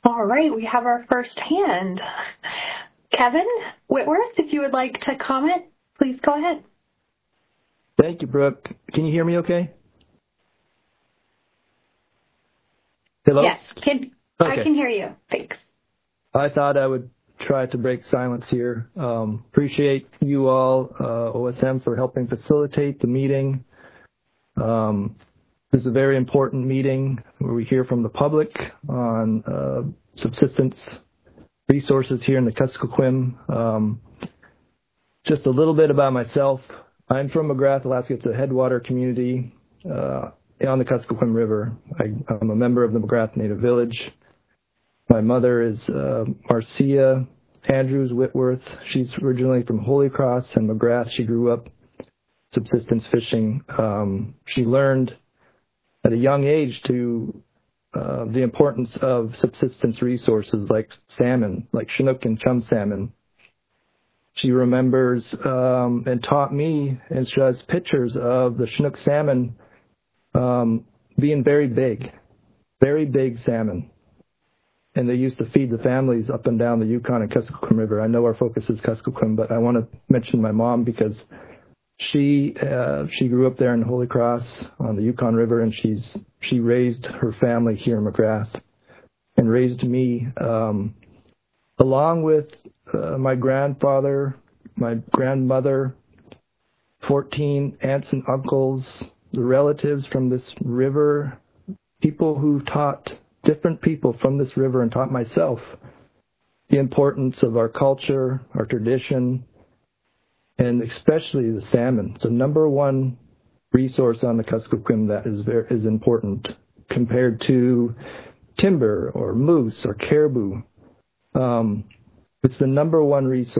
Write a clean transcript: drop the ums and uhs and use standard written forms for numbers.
All right, we have our first hand. Kevin Whitworth, if you would like to comment, please go ahead. Thank you, Brooke. Can you hear me okay? Hello? Yes, Okay. I can hear you. Thanks. I thought I would try to break silence here. Appreciate you all, OSM, for helping facilitate the meeting. This is a very important meeting where we hear from the public on subsistence resources here in the Kuskokwim. Just a little bit about myself. I'm from McGrath, Alaska. It's a headwater community on the Kuskokwim River. I'm a member of the McGrath Native Village. My mother is Marcia Andrews Whitworth. She's originally from Holy Cross and McGrath. She grew up subsistence fishing. She learned at a young age to the importance of subsistence resources like salmon, like Chinook and chum salmon. She remembers and taught me, and she has pictures of the Chinook salmon being very big salmon. And they used to feed the families up and down the Yukon and Kuskokwim River. I know our focus is Kuskokwim, but I want to mention my mom because she grew up there in Holy Cross on the Yukon River, and she raised her family here in McGrath and raised me along with my grandfather, my grandmother, 14 aunts and uncles, the relatives from this river, people who taught different people from this river and taught myself the importance of our culture, our tradition, and especially the salmon. It's the number one resource on the Kuskokwim that is important compared to timber or moose or caribou. It's the number one resource.